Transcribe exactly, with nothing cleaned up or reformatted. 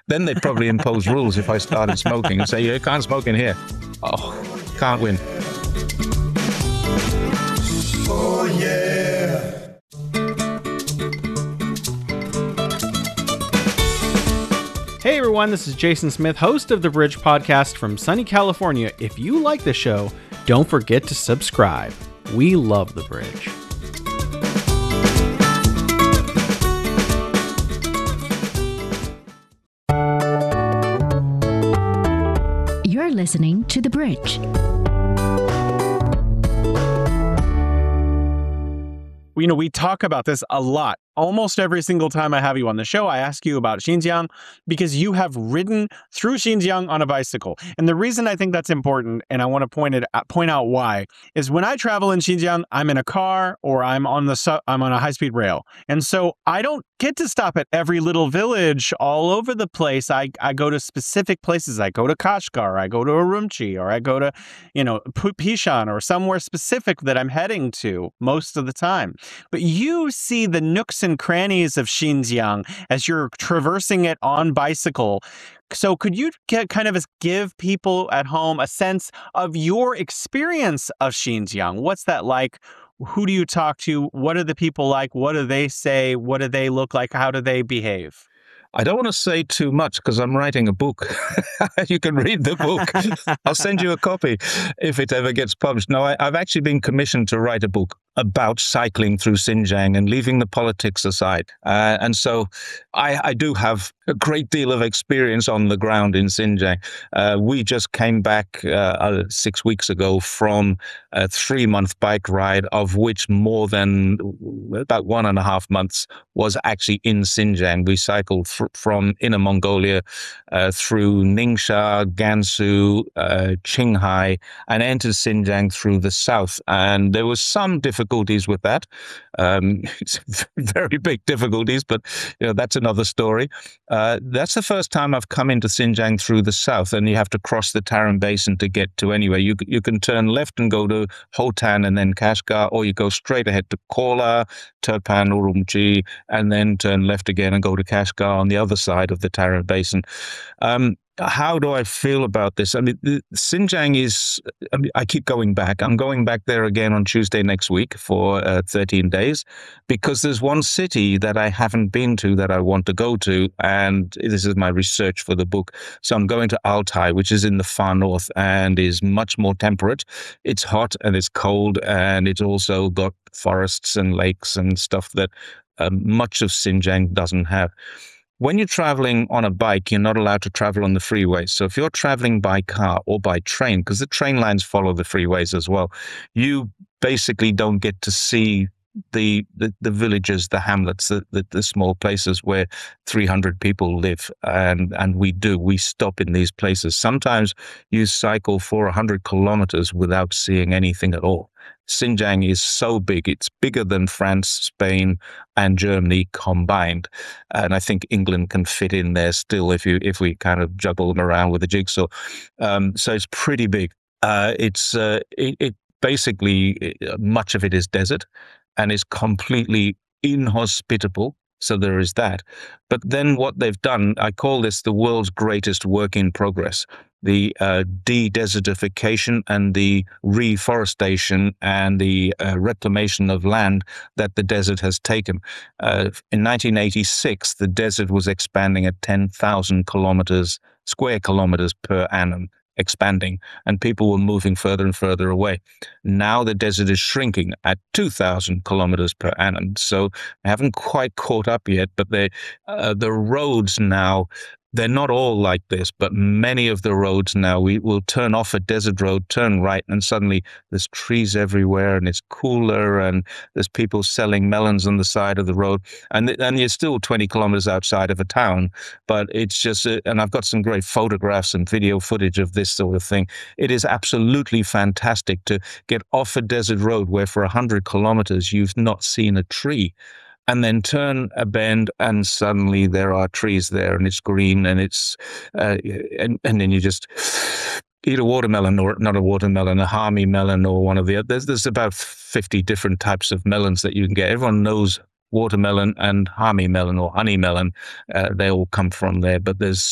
Then they'd probably impose rules if I started smoking and say, you can't smoke in here. Oh, can't win. Oh, yeah. Hey everyone, this is Jason Smith, host of The Bridge Podcast from sunny California. If you like the show, don't forget to subscribe. We love The Bridge. You're listening to The Bridge. You know, we talk about this a lot. Almost every single time I have you on the show, I ask you about Xinjiang because you have ridden through Xinjiang on a bicycle. And the reason I think that's important, and I want to point it point out why, is when I travel in Xinjiang, I'm in a car or I'm on the su- I'm on a high-speed rail. And so I don't get to stop at every little village all over the place. I, I go to specific places. I go to Kashgar, I go to Urumqi, or I go to, you know, Pishan or somewhere specific that I'm heading to most of the time. But you see the nooks and crannies of Xinjiang as you're traversing it on bicycle. So could you get kind of give people at home a sense of your experience of Xinjiang? What's that like? Who do you talk to? What are the people like? What do they say? What do they look like? How do they behave? I don't want to say too much because I'm writing a book. You can read the book. I'll send you a copy if it ever gets published. No, I, I've actually been commissioned to write a book about cycling through Xinjiang and leaving the politics aside. Uh, and so I, I do have a great deal of experience on the ground in Xinjiang. Uh, we just came back uh, six weeks ago from a three-month bike ride, of which more than about one and a half months was actually in Xinjiang. We cycled fr- from Inner Mongolia uh, through Ningxia, Gansu, uh, Qinghai, and entered Xinjiang through the south. And there was some difficulties with that. Um, it's very big difficulties, but you know that's another story. Uh, that's the first time I've come into Xinjiang through the south, and you have to cross the Tarim Basin to get to anywhere. You you can turn left and go to Hotan and then Kashgar, or you go straight ahead to Korla, Turpan, Urumqi, and then turn left again and go to Kashgar on the other side of the Tarim Basin. Um, How do I feel about this? I mean, the, Xinjiang is, I mean, I keep going back. I'm going back there again on Tuesday next week for uh, thirteen days because there's one city that I haven't been to that I want to go to. And this is my research for the book. So I'm going to Altai, which is in the far north and is much more temperate. It's hot and it's cold, and it's also got forests and lakes and stuff that um, much of Xinjiang doesn't have. When you're traveling on a bike, you're not allowed to travel on the freeways. So if you're traveling by car or by train, because the train lines follow the freeways as well, you basically don't get to see the the, the villages, the hamlets, the, the, the small places where three hundred people live. And, and we do. We stop in these places. Sometimes you cycle for one hundred kilometers without seeing anything at all. Xinjiang is so big. It's bigger than France, Spain, and Germany combined. And I think England can fit in there still if you if we kind of juggle them around with a jigsaw. Um, so it's pretty big. Uh, it's uh, it, it basically, it, much of it is desert and is completely inhospitable. So there is that. But then what they've done, I call this the world's greatest work in progress. The uh, de-desertification and the reforestation and the uh, reclamation of land that the desert has taken. Uh, in nineteen eighty-six, the desert was expanding at ten thousand kilometers, square kilometers per annum, expanding, and people were moving further and further away. Now the desert is shrinking at two thousand kilometers per annum. So I haven't quite caught up yet, but they, uh, the roads now, they're not all like this, but many of the roads now, we will turn off a desert road, turn right, and suddenly there's trees everywhere, and it's cooler, and there's people selling melons on the side of the road, and and you're still twenty kilometers outside of a town, but it's just, and I've got some great photographs and video footage of this sort of thing. It is absolutely fantastic to get off a desert road where for one hundred kilometers you've not seen a tree, and then turn a bend and suddenly there are trees there and it's green and it's, uh, and, and then you just eat a watermelon, or not a watermelon, a Hami melon or one of the others. There's, there's about fifty different types of melons that you can get. Everyone knows watermelon and Hami melon or honey melon. Uh, they all come from there, but there's